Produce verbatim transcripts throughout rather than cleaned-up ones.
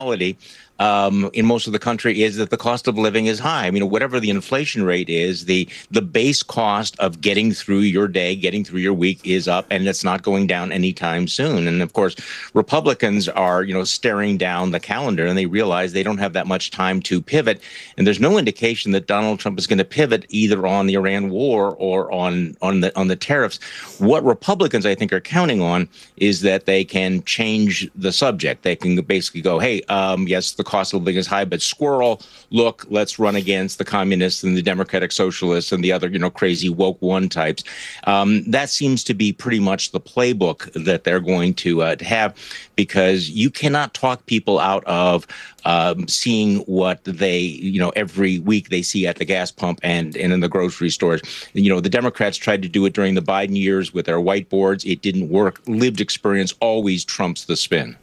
reality um, in most of the country is that the cost of living is high. I mean, whatever the inflation rate is, the the base cost of getting through your day, getting through your week is up, and it's not going down anytime soon. And of course, Republicans are, you know, staring down the calendar, and they realize they don't have that much time to pivot. And there's no indication that Donald Trump is going to pivot either on the Iran war or on on the on the tariffs. What Republicans, I think, are counting on is that they can change the subject. They can basically go, hey, um, yes, the cost of living is high, but squirrel, look, let's run against the communists and the Democratic Socialists and the other, you know, crazy woke one types. Um, that seems to be pretty much the playbook that they're going to, uh, to have, because you cannot talk people out of um, seeing what they, you know, every week they see at the gas pump and, and in the grocery stores. You know, the Democrats tried to do it during the Biden years with their whiteboards. It didn't work. Lived experience always trumps the spin.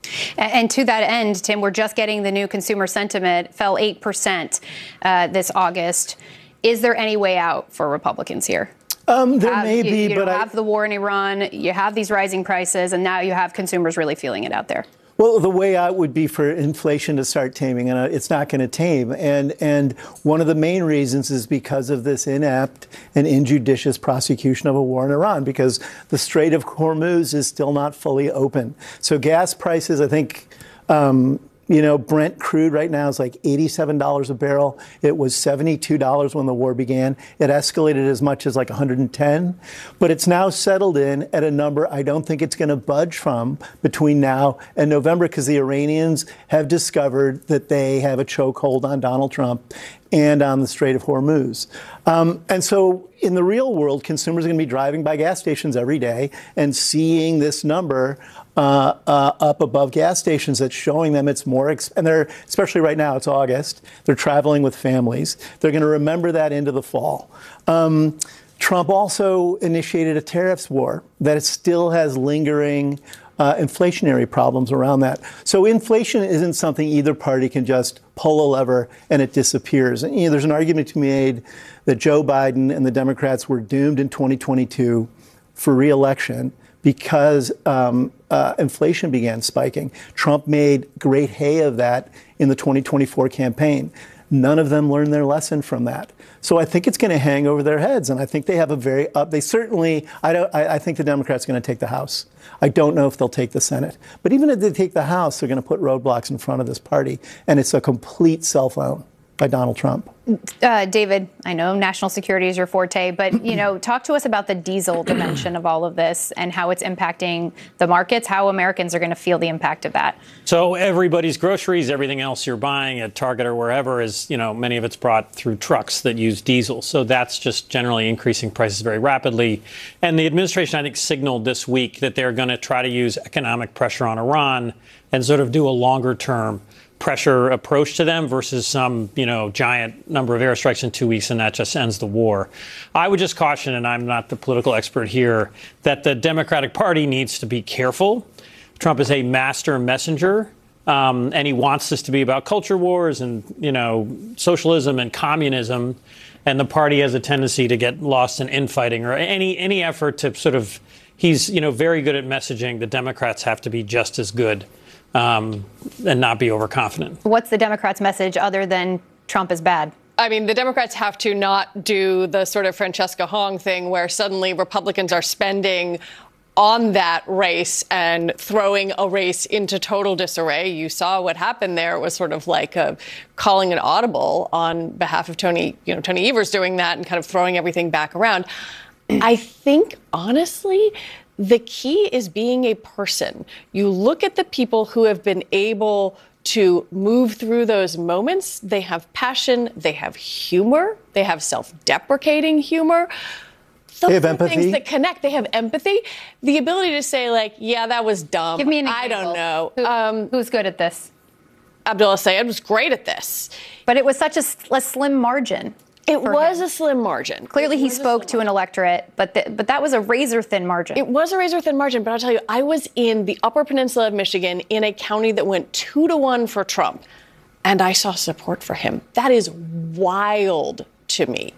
And to that end, Tim, we're just getting the new consumer sentiment, fell eight percent uh, this August. Is there any way out for Republicans here? Um, there have, may you, be, you but know, I have the war in Iran, you have these rising prices, and now you have consumers really feeling it out there. Well, the way out would be for inflation to start taming, and it's not going to tame. And and one of the main reasons is because of this inept and injudicious prosecution of a war in Iran, because the Strait of Hormuz is still not fully open. So gas prices, I think, um, you know, Brent crude right now is like eighty-seven dollars a barrel. It was seventy-two dollars when the war began. It escalated as much as like one hundred ten. But it's now settled in at a number I don't think it's going to budge from between now and November, because the Iranians have discovered that they have a chokehold on Donald Trump and on the Strait of Hormuz. Um, and so in the real world, consumers are going to be driving by gas stations every day and seeing this number uh, uh, up above gas stations that's showing them it's more, exp- and they're, especially right now, it's August, they're traveling with families. They're going to remember that into the fall. Um, Trump also initiated a tariffs war that still has lingering Uh, inflationary problems around that. So inflation isn't something either party can just pull a lever and it disappears. And you know, there's an argument to be made that Joe Biden and the Democrats were doomed in twenty twenty-two for re-election because um, uh, inflation began spiking. Trump made great hay of that in the twenty twenty-four campaign. None of them learned their lesson from that. So I think it's going to hang over their heads, and I think they have a very up. They certainly. I don't. I, I think the Democrats are going to take the House. I don't know if they'll take the Senate. But even if they take the House, they're going to put roadblocks in front of this party, and it's a complete cell phone by Donald Trump. Uh, David, I know national security is your forte, but, you know, talk to us about the diesel dimension of all of this and how it's impacting the markets, how Americans are going to feel the impact of that. So everybody's groceries, everything else you're buying at Target or wherever is, you know, many of it's brought through trucks that use diesel. So that's just generally increasing prices very rapidly. And the administration, I think, signaled this week that they're going to try to use economic pressure on Iran and sort of do a longer term pressure approach to them versus some, you know, giant number of airstrikes in two weeks and that just ends the war. I would just caution, and I'm not the political expert here, that the Democratic Party needs to be careful. Trump is a master messenger, um, and he wants this to be about culture wars and, you know, socialism and communism. And the party has a tendency to get lost in infighting or any any effort to sort of, he's, you know, very good at messaging. The Democrats have to be just as good. Um, and not be overconfident. What's the Democrats' message other than Trump is bad? I mean, the Democrats have to not do the sort of Francesca Hong thing where suddenly Republicans are spending on that race and throwing a race into total disarray. You saw what happened there. It was sort of like a, calling an audible on behalf of Tony, you know, Tony Evers doing that and kind of throwing everything back around. I think, honestly, the key is being a person. You look at the people who have been able to move through those moments. They have passion. They have humor. They have self-deprecating humor. Those they have are empathy. Things that connect. They have empathy. The ability to say, like, yeah, that was dumb. Give me an example. I don't know. Who, um, who's good at this? Abdullah Sayed was great at this. But it was such a, a slim margin. It was him. a slim margin. Clearly, he spoke to an electorate, but the, but that was a razor-thin margin. It was a razor-thin margin, but I'll tell you, I was in the Upper Peninsula of Michigan in a county that went two to one for Trump, and I saw support for him. That is wild to me.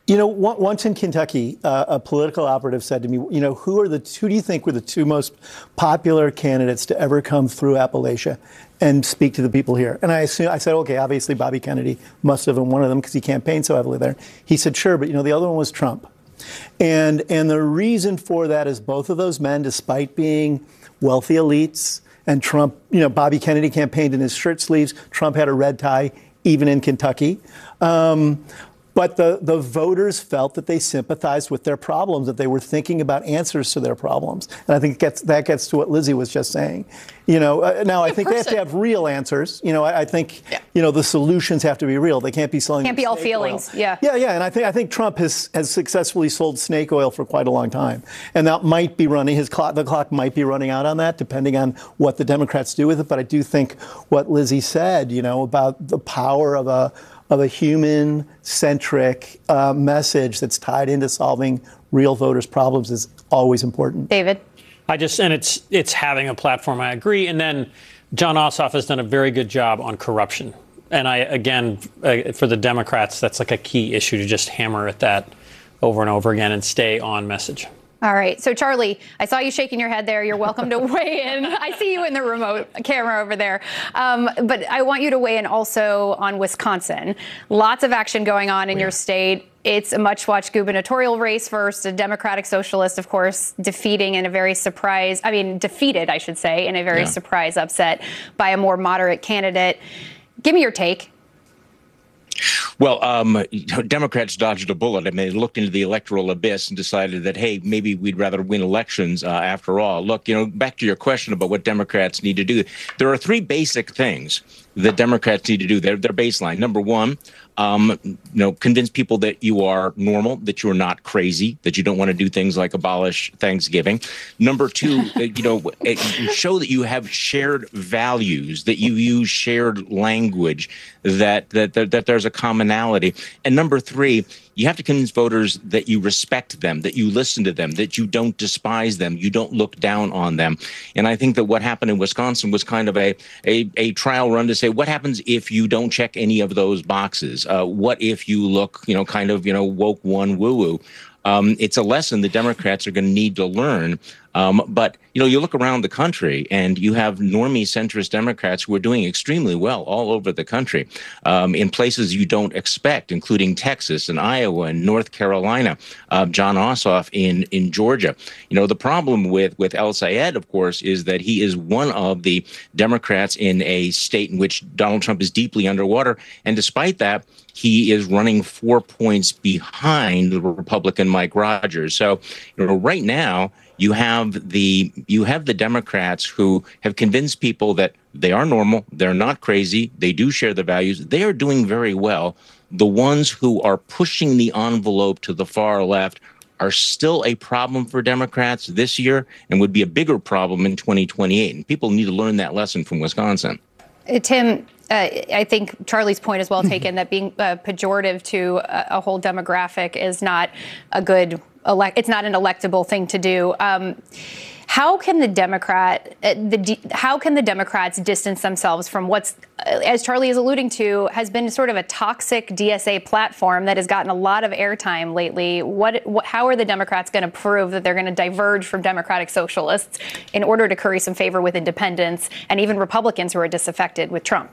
You know, once in Kentucky, uh, a political operative said to me, you know, who are the who do you think were the two most popular candidates to ever come through Appalachia and speak to the people here? And I assume, I said, okay, obviously Bobby Kennedy must have been one of them because he campaigned so heavily there. He said, sure, but you know, the other one was Trump. And and the reason for that is both of those men, despite being wealthy elites, and Trump, you know, Bobby Kennedy campaigned in his shirt sleeves. Trump had a red tie, even in Kentucky. Um, But the, the voters felt that they sympathized with their problems, that they were thinking about answers to their problems. And I think it gets, that gets to what Lizzie was just saying. You know, uh, now I think they have to have real answers. You know, I, I think, yeah. you know, the solutions have to be real. They can't be selling Can't be all feelings. Oil. Yeah. Yeah, yeah. And I think I think Trump has, has successfully sold snake oil for quite a long time. And that might be running, his clock, the clock might be running out on that, depending on what the Democrats do with it. But I do think what Lizzie said, you know, about the power of a of a human-centric uh, message that's tied into solving real voters' problems is always important. David? I just, and it's it's having a platform, I agree. And then Jon Ossoff has done a very good job on corruption. And I, again, uh, for the Democrats, that's like a key issue to just hammer at that over and over again and stay on message. All right. So, Charlie, I saw you shaking your head there. You're welcome to weigh in. I see you in the remote camera over there. Um, but I want you to weigh in also on Wisconsin. Lots of action going on in your state. It's a much-watched gubernatorial race first, a Democratic Socialist, of course, defeating in a very surprise, I mean, defeated, I should say, in a very yeah. surprise upset by a more moderate candidate. Give me your take. Well, um, Democrats dodged a bullet. I mean, they looked into the electoral abyss and decided that, hey, maybe we'd rather win elections uh, after all. Look, you know, back to your question about what Democrats need to do. There are three basic things that Democrats need to do. They're, they're baseline. Number one, um, you know, convince people that you are normal, that you're not crazy, that you don't want to do things like abolish Thanksgiving. Number two, you know, show that you have shared values, that you use shared language, that that that, that there's a commonality. And number three, you have to convince voters that you respect them, that you listen to them, that you don't despise them, you don't look down on them. And I think that what happened in Wisconsin was kind of a a, a trial run to say, what happens if you don't check any of those boxes? Uh, what if you look, you know, kind of, you know, woke one woo-woo? Um, it's a lesson the Democrats are going to need to learn. Um, but, you know, you look around the country and you have normie centrist Democrats who are doing extremely well all over the country um, in places you don't expect, including Texas and Iowa and North Carolina, uh, Jon Ossoff in, in Georgia. You know, the problem with, with El Sayed, of course, is that he is one of the Democrats in a state in which Donald Trump is deeply underwater. And despite that, he is running four points behind the Republican Mike Rogers. So, you know, right now, you have the you have the Democrats who have convinced people that they are normal, they're not crazy, they do share the values, they are doing very well. The ones who are pushing the envelope to the far left are still a problem for Democrats this year and would be a bigger problem in twenty twenty-eight. And people need to learn that lesson from Wisconsin. Uh, Tim, uh, I think Charlie's point is well taken, that being uh, pejorative to a, a whole demographic is not a good elect. It's not an electable thing to do. Um, how can the Democrat, uh, the how can the Democrats distance themselves from what's, uh, as Charlie is alluding to, has been sort of a toxic D S A platform that has gotten a lot of airtime lately? What, what how are the Democrats going to prove that they're going to diverge from Democratic Socialists in order to curry some favor with independents and even Republicans who are disaffected with Trump?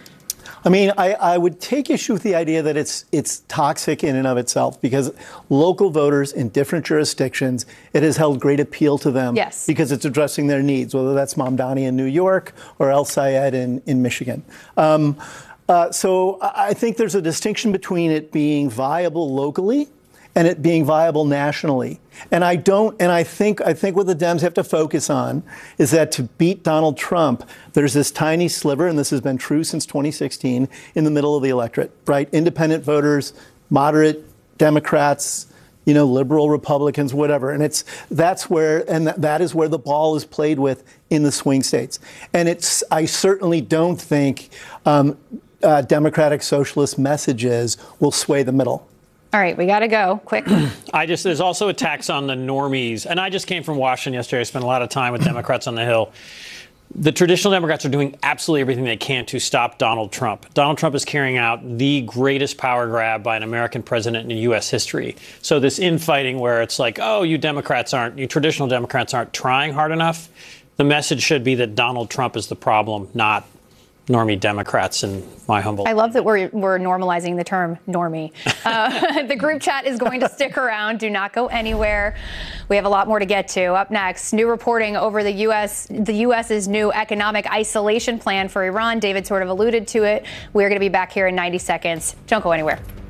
I mean, I, I would take issue with the idea that it's it's toxic in and of itself, because local voters in different jurisdictions, it has held great appeal to them. Yes. Because it's addressing their needs, whether that's Mamdani in New York or El Sayed in, in Michigan. Um, uh, so I think there's a distinction between it being viable locally and it being viable nationally. And I don't, and I think, I think what the Dems have to focus on is that to beat Donald Trump, there's this tiny sliver, and this has been true since twenty sixteen, in the middle of the electorate, right? Independent voters, moderate Democrats, you know, liberal Republicans, whatever. And it's, that's where, and that, that is where the ball is played with in the swing states. And it's, I certainly don't think um, uh, Democratic Socialist messages will sway the middle. All right, we got to go quick. I just, there's also attacks on the normies. And I just came from Washington yesterday. I spent a lot of time with Democrats on the Hill. The traditional Democrats are doing absolutely everything they can to stop Donald Trump. Donald Trump is carrying out the greatest power grab by an American president in U S history. So this infighting where it's like, oh, you Democrats aren't, you traditional Democrats aren't trying hard enough. The message should be that Donald Trump is the problem, not normie Democrats, in my humble. I love that we're we're normalizing the term normie. Uh, the group chat is going to stick around. Do not go anywhere. We have a lot more to get to. Up next, new reporting over the U S the US's new economic isolation plan for Iran. David sort of alluded to it. We're going to be back here in ninety seconds. Don't go anywhere.